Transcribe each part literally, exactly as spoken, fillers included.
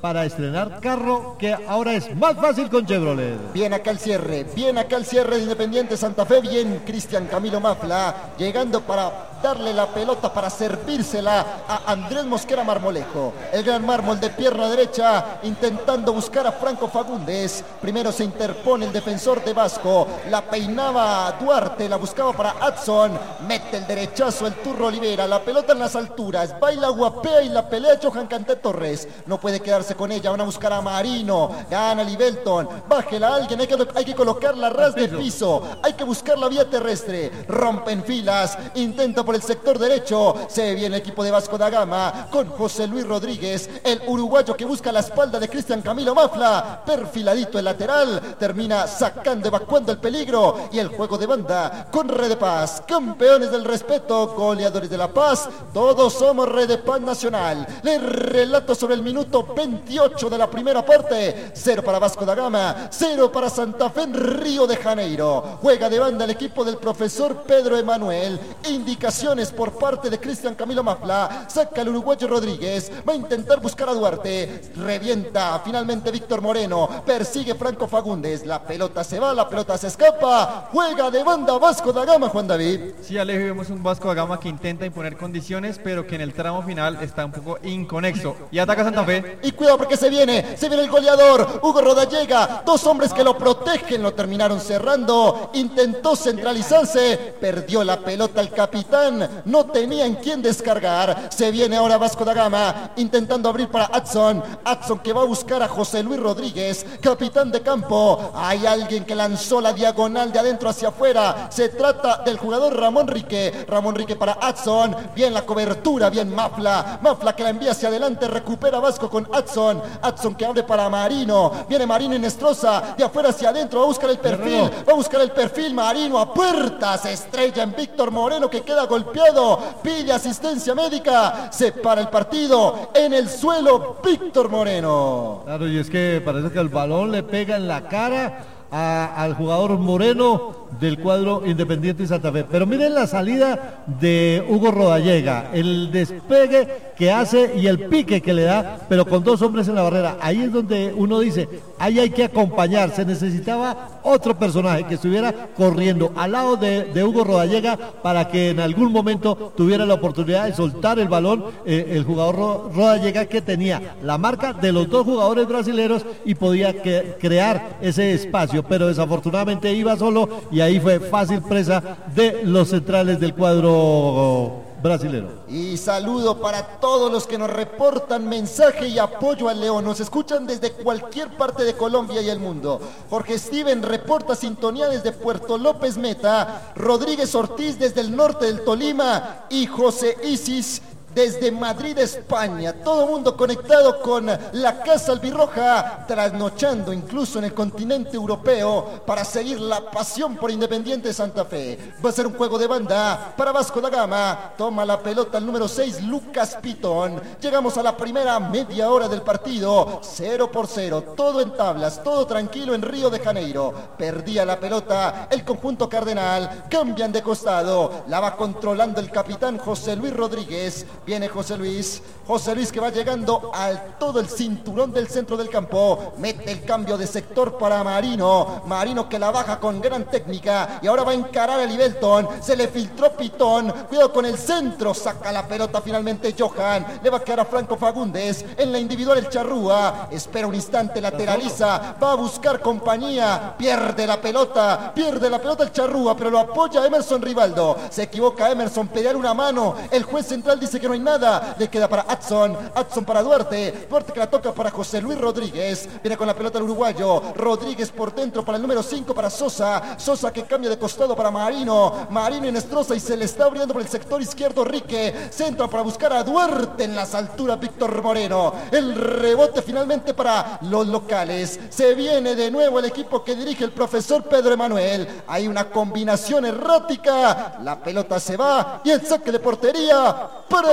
para estrenar carro, que ahora es más fácil con Chevrolet. Bien acá el cierre, bien acá el cierre de Independiente Santa Fe, bien Cristian Camilo Mafla, llegando para darle la pelota, para servírsela a Andrés Mosquera Marmolejo. El gran mármol de pierna derecha, intentando buscar a Franco Fagundes. Primero se interpone el defensor de Vasco, la peinaba Duarte, la buscaba para Adson, mete el derechazo el Turro Olivera, la pelota en las alturas, baila, guapea y la pelea Johan Canté Torres. No puede quedarse con ella, van a buscar a Marino, gana Libelton, bájela a alguien, hay que, hay que colocarla a ras de piso, hay que buscar la vía terrestre, rompen filas, intenta por el sector derecho, se viene el equipo de Vasco da Gama con José Luis Rodríguez, el uruguayo que busca la espalda de Cristian Camilo Mafla, perfiladito el lateral, termina sacando, evacuando el peligro, y el juego de banda con Red de Paz, campeones del respeto, goleadores de la paz, todos somos Red de Paz Nacional. Les relato sobre el minuto veintiocho de la primera parte, cero para Vasco da Gama, cero para Santa Fe en Río de Janeiro. Juega de banda el equipo del profesor Pedro Emanuel, indicaciones por parte de Cristian Camilo Mafla, saca el uruguayo Rodríguez, va a intentar buscar a Duarte, revienta finalmente Víctor Moreno, persigue Franco Fagundes, la pelota se va, la pelota se escapa, juega de banda Vasco da Gama, Juan David. Sí, Alejo, vemos un Vasco da Gama que intenta imponer condiciones, pero que en el tramo final está un poco inconexo, y ataca Santa Fe. Y cuidado porque se viene, se viene el goleador, Hugo Rodallega, dos hombres que lo protegen, lo terminaron cerrando, intentó centralizarse, perdió la pelota el capitán, no tenía en quién descargar, se viene ahora Vasco da Gama, intentando abrir para Adson, Adson que va a buscar a José Luis Rodríguez, capitán de campo, hay alguien que lanzó la diagonal de adentro hacia afuera, se trata del jugador Ramón Rique, Ramón Rique para Adson, bien la cobertura, bien Mafla, Mafla que la envía hacia adelante, recupera Vasco con Adson, Adson que abre para Marino, viene Marino Inestrosa, de afuera hacia adentro, va a buscar el perfil, va a buscar el perfil, Marino a puerta, se estrella en Víctor Moreno que queda golpeado, pide asistencia médica, se para el partido, en el suelo Víctor Moreno. Claro, y es que parece que el balón le pega en la cara a, al jugador Moreno del cuadro Independiente y Santa Fe. Pero miren la salida de Hugo Rodallega, el despegue que hace y el pique que le da, pero con dos hombres en la barrera. Ahí es donde uno dice, ahí hay que acompañar, se necesitaba otro personaje que estuviera corriendo al lado de, de Hugo Rodallega para que en algún momento tuviera la oportunidad de soltar el balón, eh, el jugador Ro, Rodallega, que tenía la marca de los dos jugadores brasileños y podía que, crear ese espacio, pero desafortunadamente iba solo y ahí fue fácil presa de los centrales del cuadro brasilero. Y saludo para todos los que nos reportan mensaje y apoyo al León. Nos escuchan desde cualquier parte de Colombia y el mundo. Jorge Steven reporta sintonía desde Puerto López Meta, Rodríguez Ortiz desde el norte del Tolima y José Isis desde Madrid, España. Todo mundo conectado con la Casa Albirroja, trasnochando incluso en el continente europeo para seguir la pasión por Independiente Santa Fe. Va a ser un juego de banda para Vasco da Gama. Toma la pelota el número seis, Lucas Pitón. Llegamos a la primera media hora del partido. Cero por cero, todo en tablas, todo tranquilo en Río de Janeiro. Perdía la pelota el conjunto cardenal. Cambian de costado. La va controlando el capitán José Luis Rodríguez. Viene José Luis, José Luis que va llegando al todo el cinturón del centro del campo, mete el cambio de sector para Marino, Marino que la baja con gran técnica y ahora va a encarar a Libelton, se le filtró Pitón, cuidado con el centro, saca la pelota finalmente Johan, le va a quedar a Franco Fagundes, en la individual el Charrúa, espera un instante, lateraliza, va a buscar compañía, pierde la pelota, pierde la pelota el Charrúa, pero lo apoya Emerson Rivaldo, se equivoca Emerson, pelear una mano, el juez central dice que no hay nada, le queda para Adson, Adson para Duarte, Duarte que la toca para José Luis Rodríguez, viene con la pelota el uruguayo, Rodríguez por dentro para el número cinco para Sosa, Sosa que cambia de costado para Marino, Marino Inestrosa y se le está abriendo por el sector izquierdo Rique, centra para buscar a Duarte en las alturas Víctor Moreno, el rebote finalmente para los locales, se viene de nuevo el equipo que dirige el profesor Pedro Emanuel, hay una combinación errática, la pelota se va y el saque de portería para el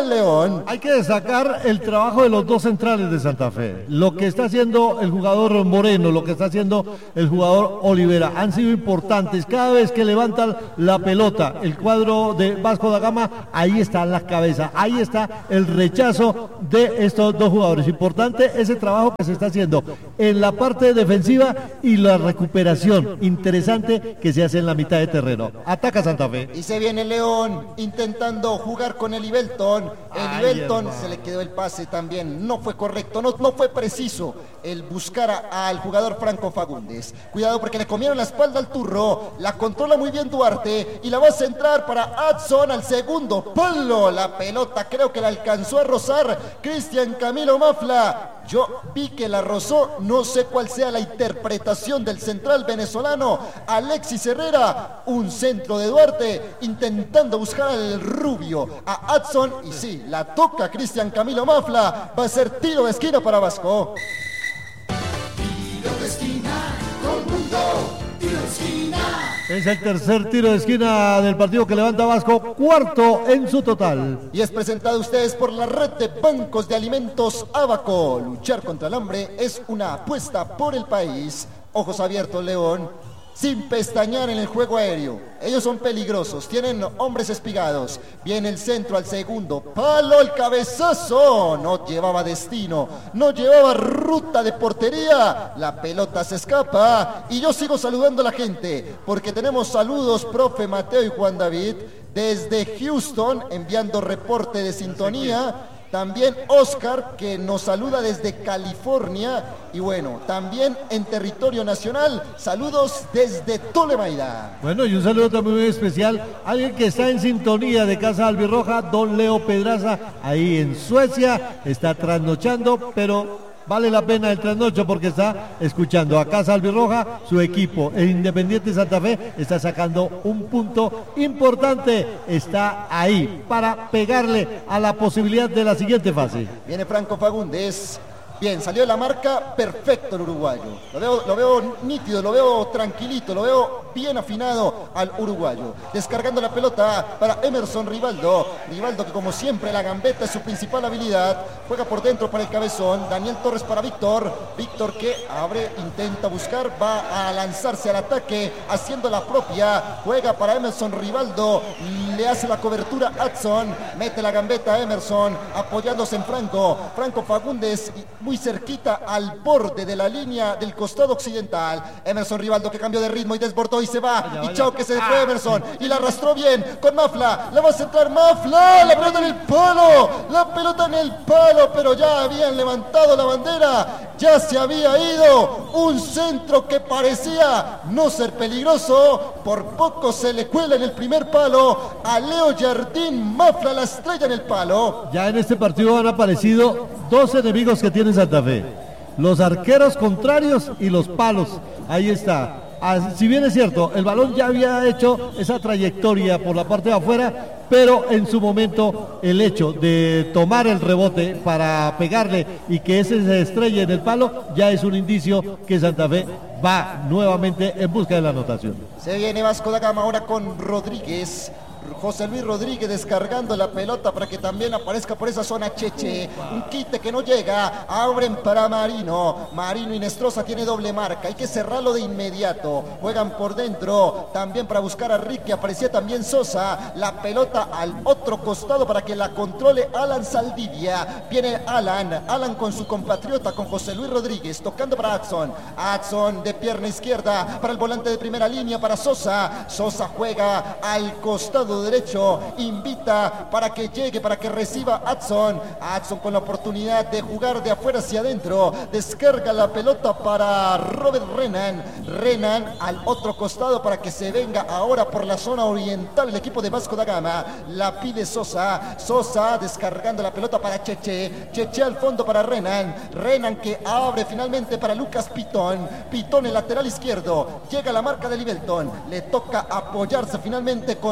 el León. Hay que destacar el trabajo de los dos centrales de Santa Fe. Lo que está haciendo el jugador Moreno, lo que está haciendo el jugador Olivera, han sido importantes. Cada vez que levantan la pelota, el cuadro de Vasco da Gama, ahí está la cabeza, ahí está el rechazo de estos dos jugadores. Importante ese trabajo que se está haciendo en la parte defensiva y la recuperación interesante que se hace en la mitad de terreno. Ataca Santa Fe. Y se viene León intentando jugar con el Ibelton. El Ibelton se le quedó el pase también. No fue correcto, no, no fue preciso el buscar a, al jugador Franco Fagundes. Cuidado porque le comieron la espalda al turro. La controla muy bien Duarte y la va a centrar para Adson al segundo palo. La pelota creo que la alcanzó a rozar Cristian Camilo Mafla. Yo vi que la rozó, no sé cuál sea la interpretación del central venezolano Alexis Herrera. Un centro de Duarte intentando buscar al rubio, a Adson, y sí, la toca Cristian Camilo Mafla. Va a ser tiro de esquina para Vasco. Tiro de esquina, todo el mundo, tiro de esquina. Es el tercer tiro de esquina del partido que levanta Vasco, cuarto en su total. Y es presentado a ustedes por la red de bancos de alimentos Abaco. Luchar contra el hambre es una apuesta por el país. Ojos abiertos, León, sin pestañear en el juego aéreo. Ellos son peligrosos, tienen hombres espigados. Viene el centro al segundo palo, el cabezazo. No llevaba destino, no llevaba ruta de portería. La pelota se escapa y yo sigo saludando a la gente porque tenemos saludos, profe Mateo y Juan David, desde Houston, enviando reporte de sintonía. También Oscar, que nos saluda desde California. Y bueno, también en territorio nacional, saludos desde Tolemaida. Bueno, y un saludo también muy especial a alguien que está en sintonía de Casa Albirroja, don Leo Pedraza, ahí en Suecia, está trasnochando, pero vale la pena el trasnocho porque está escuchando a Casa Albirroja, su equipo, el Independiente Santa Fe, está sacando un punto importante, está ahí para pegarle a la posibilidad de la siguiente fase. Viene Franco Fagundes. Bien, salió de la marca, perfecto el uruguayo. Lo veo, lo veo nítido, lo veo tranquilito, lo veo bien afinado al uruguayo. Descargando la pelota para Emerson Rivaldo. Rivaldo que como siempre la gambeta es su principal habilidad. Juega por dentro para el cabezón. Daniel Torres para Víctor. Víctor que abre, intenta buscar, va a lanzarse al ataque, haciendo la propia. Juega para Emerson Rivaldo. Le hace la cobertura Adson. Mete la gambeta a Emerson, apoyándose en Franco. Franco Fagundes muy cerquita al borde de la línea del costado occidental. Emerson Rivaldo que cambió de ritmo y desbordó y se va. Vaya, y vaya. Chao que se fue Emerson. Y la arrastró bien con Mafla. La va a centrar Mafla. La pelota en el palo. La pelota en el palo. Pero ya habían levantado la bandera. Ya se había ido. Un centro que parecía no ser peligroso. Por poco se le cuela en el primer palo a Leo Jardín. Mafla la estrella en el palo. Ya en este partido han aparecido dos enemigos que tiene Santa Fe: los arqueros contrarios y los palos. Ahí está. Si bien es cierto, el balón ya había hecho esa trayectoria por la parte de afuera, pero en su momento el hecho de tomar el rebote para pegarle y que ese se estrelle en el palo ya es un indicio que Santa Fe va nuevamente en busca de la anotación. Se viene Vasco da Gama ahora con Rodríguez. José Luis Rodríguez descargando la pelota para que también aparezca por esa zona Cheche. Un quite que no llega. Abren para Marino. Marino y Nestroza tiene doble marca. Hay que cerrarlo de inmediato. Juegan por dentro. También para buscar a Ricky. Aparecía también Sosa. La pelota al otro costado para que la controle Alan Saldivia. Viene Alan. Alan con su compatriota, con José Luis Rodríguez. Tocando para Adson. Adson de pierna izquierda para el volante de primera línea para Sosa. Sosa juega al costado derecho, invita para que llegue, para que reciba Adson. Adson con la oportunidad de jugar de afuera hacia adentro, descarga la pelota para Robert Renan. Renan al otro costado para que se venga ahora por la zona oriental el equipo de Vasco da Gama. La pide Sosa. Sosa descargando la pelota para Cheche. Cheche al fondo para Renan. Renan que abre finalmente para Lucas Pitón. Pitón el lateral izquierdo. Llega a la marca de Libelton. Le toca apoyarse finalmente con el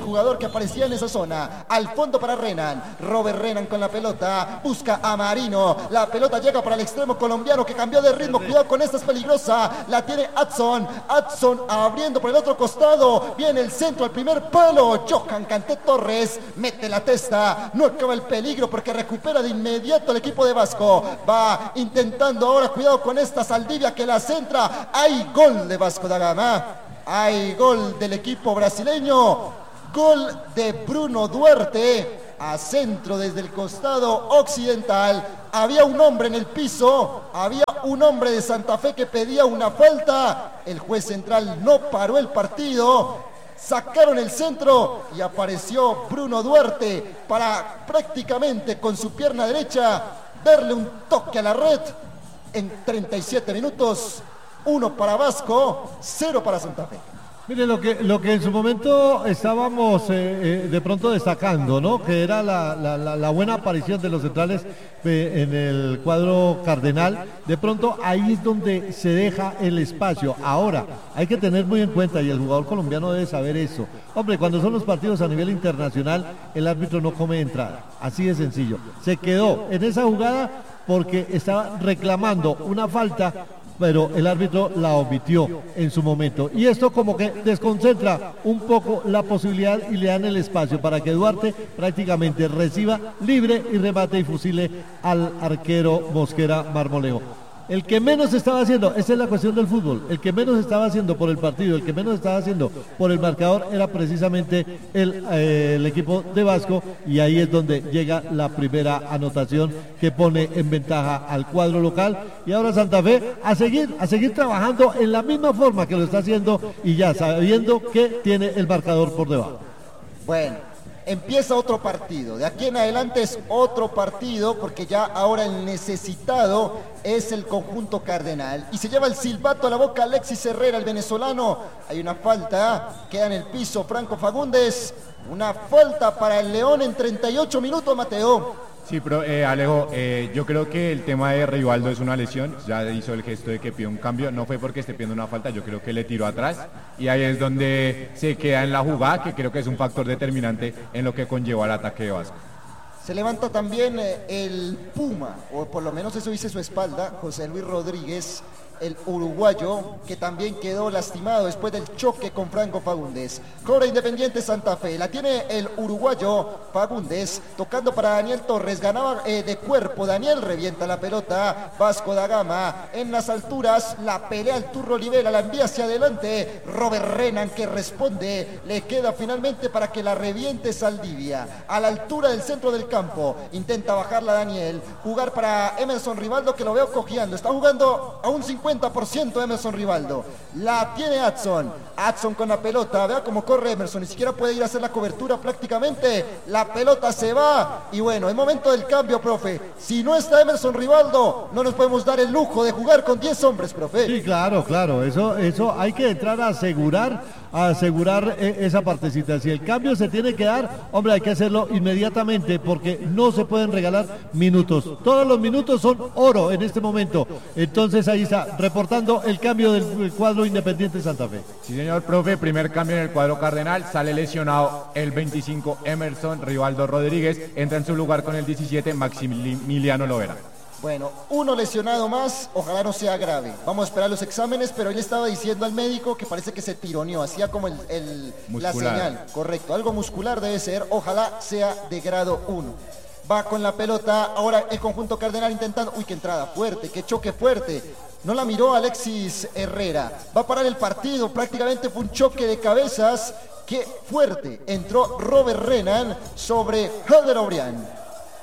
jugador que aparecía en esa zona. Al fondo para Renan. Robert Renan con la pelota. Busca a Marino. La pelota llega para el extremo colombiano que cambió de ritmo. Cuidado con esta, es peligrosa. La tiene Adson. Adson abriendo por el otro costado. Viene el centro al primer palo. Johan Canté Torres mete la testa. No acaba el peligro porque recupera de inmediato el equipo de Vasco. Va intentando ahora. Cuidado con esta Saldivia que la centra. Hay gol de Vasco da Gama. Hay gol del equipo brasileño. Gol de Bruno Duarte. A centro desde el costado occidental. Había un hombre en el piso. Había un hombre de Santa Fe que pedía una falta. El juez central no paró el partido. Sacaron el centro y apareció Bruno Duarte para prácticamente con su pierna derecha darle un toque a la red. En treinta y siete minutos, uno para Vasco, cero para Santa Fe. Mire, lo que, lo que en su momento estábamos eh, eh, de pronto destacando, ¿no? Que era la, la, la, la buena aparición de los centrales eh, en el cuadro cardenal. De pronto ahí es donde se deja el espacio. Ahora, hay que tener muy en cuenta, y el jugador colombiano debe saber eso. Hombre, cuando son los partidos a nivel internacional, el árbitro no come entrada. Así de sencillo. Se quedó en esa jugada porque estaba reclamando una falta, pero el árbitro la omitió en su momento. Y esto como que desconcentra un poco la posibilidad y le dan el espacio para que Duarte prácticamente reciba libre y remate y fusile al arquero Mosquera Marmolejo. El que menos estaba haciendo, esa es la cuestión del fútbol, el que menos estaba haciendo por el partido, el que menos estaba haciendo por el marcador era precisamente el, eh, el equipo de Vasco, y ahí es donde llega la primera anotación que pone en ventaja al cuadro local. Y ahora Santa Fe a seguir, a seguir trabajando en la misma forma que lo está haciendo y ya sabiendo que tiene el marcador por debajo. Bueno, empieza otro partido. De aquí en adelante es otro partido porque ya ahora el necesitado es el conjunto cardenal. Y se lleva el silbato a la boca Alexis Herrera, el venezolano. Hay una falta, queda en el piso Franco Fagundes. Una falta para el León en treinta y ocho minutos, Mateo. Sí, pero eh, Alejo, eh, yo creo que el tema de Rivaldo es una lesión. Ya hizo el gesto de que pide un cambio. No fue porque esté pidiendo una falta, yo creo que le tiró atrás. Y ahí es donde se queda en la jugada, que creo que es un factor determinante en lo que conllevó al ataque de Vasco. Se levanta también eh, el Puma, o por lo menos eso dice su espalda, José Luis Rodríguez, el uruguayo, que también quedó lastimado después del choque con Franco Fagundes. Cobra Independiente Santa Fe, la tiene el uruguayo Fagundes, tocando para Daniel Torres, ganaba eh, de cuerpo, Daniel revienta la pelota, Vasco da Gama en las alturas, la pelea el Turro Olivera, la envía hacia adelante, Robert Renan que responde, le queda finalmente para que la reviente Saldivia, a la altura del centro del campo, intenta bajarla Daniel, jugar para Emerson Rivaldo que lo veo cojeando, está jugando a un cincuenta por ciento Emerson Rivaldo, la tiene Adson, Adson con la pelota, vea cómo corre Emerson, ni siquiera puede ir a hacer la cobertura prácticamente, la pelota se va, y bueno, es momento del cambio, profe, si no está Emerson Rivaldo, no nos podemos dar el lujo de jugar con diez hombres, profe. Sí, claro, claro, eso, eso hay que entrar a asegurar, a asegurar eh, esa partecita, si el cambio se tiene que dar, hombre, hay que hacerlo inmediatamente, porque no se pueden regalar minutos, todos los minutos son oro en este momento, entonces ahí está, reportando el cambio del cuadro Independiente Santa Fe. Sí, señor profe, primer cambio en el cuadro cardenal, sale lesionado el veinticinco Emerson Rivaldo Rodríguez, entra en su lugar con el diecisiete Maximiliano Lovera. Bueno, uno lesionado más, ojalá no sea grave. Vamos a esperar los exámenes, pero él estaba diciendo al médico que parece que se tironeó, hacía como el, el, la señal, correcto, algo muscular debe ser, ojalá sea de grado uno. Va con la pelota, ahora el conjunto cardenal intentando, uy, qué entrada fuerte, qué choque fuerte. No la miró Alexis Herrera, va a parar el partido, prácticamente fue un choque de cabezas, qué fuerte. Entró Robert Renan sobre Helder O'Brien.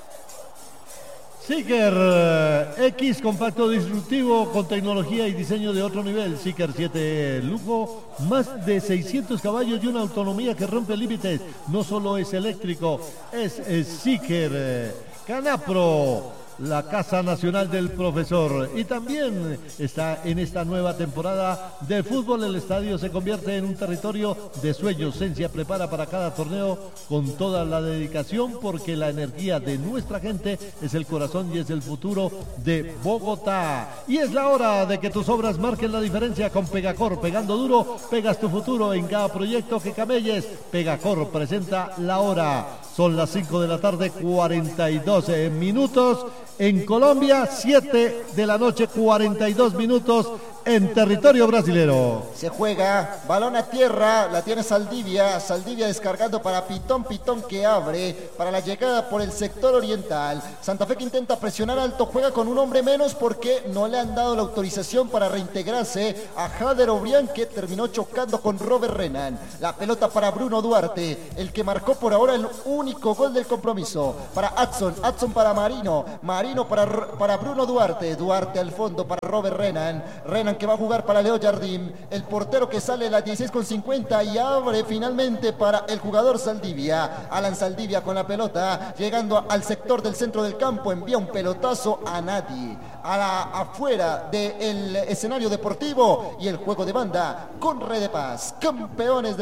Seeker eh, X, compacto disruptivo con tecnología y diseño de otro nivel. Seeker siete lujo, más de seiscientos caballos y una autonomía que rompe límites. No solo es eléctrico, es, es Seeker. Eh, Canapro, la Casa Nacional del Profesor. Y también está en esta nueva temporada del fútbol, el estadio se convierte en un territorio de sueños. Sensia prepara para cada torneo con toda la dedicación, porque la energía de nuestra gente es el corazón y es el futuro de Bogotá. Y es la hora de que tus obras marquen la diferencia con Pegacor. Pegando duro, pegas tu futuro en cada proyecto que camelles. Pegacor presenta la hora. Son las cinco de la tarde, cuarenta y dos minutos. En Colombia, siete de la noche, cuarenta y dos minutos en territorio brasilero. Se juega, balón a tierra, la tiene Saldivia, Saldivia descargando para Pitón, Pitón que abre para la llegada por el sector oriental. Santa Fe que intenta presionar alto, juega con un hombre menos porque no le han dado la autorización para reintegrarse a Jader Obrián, que terminó chocando con Robert Renan. La pelota para Bruno Duarte, el que marcó por ahora el único gol del compromiso. Para Adson, Adson para Marino, Marino para, para Bruno Duarte, Duarte al fondo para Robert Renan, Renan que va a jugar para Leo Jardim, el portero que sale a las dieciséis con cincuenta y abre finalmente para el jugador Saldivia. Alan Saldivia con la pelota, llegando al sector del centro del campo, envía un pelotazo a nadie, a la afuera del escenario deportivo, y el juego de banda con Red de Paz, campeones de